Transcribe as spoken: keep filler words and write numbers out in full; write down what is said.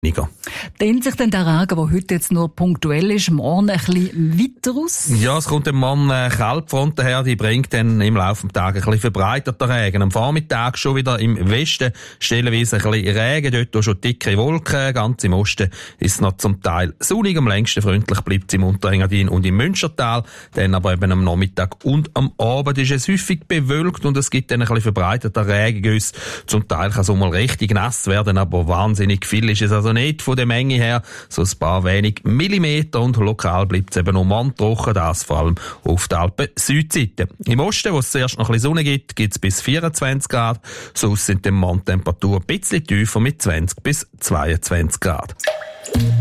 weniger. Dehnt sich denn der Regen, der heute jetzt nur punktuell ist, morgen ein bisschen weiter aus? Ja, es kommt am Morgen eine Kaltfront daher, die bringt dann im Laufe des Tages ein bisschen verbreiterter Regen. Am Vormittag schon wieder im Westen stellenweise ein bisschen Regen, dort auch schon dicke Wolken. Ganz im Osten ist es noch zum Teil sonnig, am längsten freundlich bleibt es im Unterengadin und im Münstertal. Dann aber eben am Nachmittag und am Abend ist es häufig bewölkt und es gibt dann ein bisschen verbreiterter Regengüsse. Zum Teil kann es auch mal richtig nass werden, aber wahnsinnig viel ist es also nicht von der Menge her. So ein paar wenig Millimeter und lokal bleibt es eben noch manntrocken, das vor allem auf der Alpen-Südseite. Im Osten, wo es zuerst noch ein bisschen Sonne gibt, gibt es bis vierundzwanzig Grad. Sonst sind die Manntemperaturen ein bisschen tiefer mit zwanzig bis zweiundzwanzig Grad.